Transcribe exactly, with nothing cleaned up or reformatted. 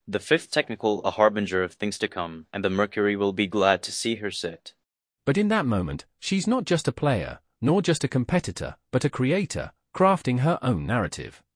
The fifth technical a harbinger of things to come, and the Mercury will be glad to see her sit. But in that moment, she's not just a player, nor just a competitor, but a creator, crafting her own narrative.